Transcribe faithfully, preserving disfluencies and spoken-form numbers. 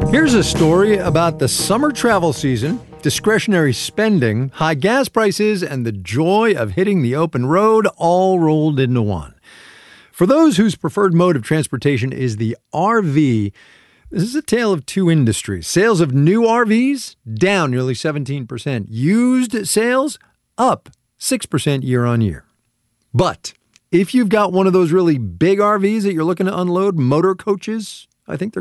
Here's a story about the summer travel season, discretionary spending, high gas prices, and the joy of hitting the open road all rolled into one. For those whose preferred mode of transportation is the R V, this is a tale of two industries. Sales of new R Vs down nearly seventeen percent. Used sales up six percent year on year. But if you've got one of those really big R Vs that you're looking to unload, motor coaches, I think they're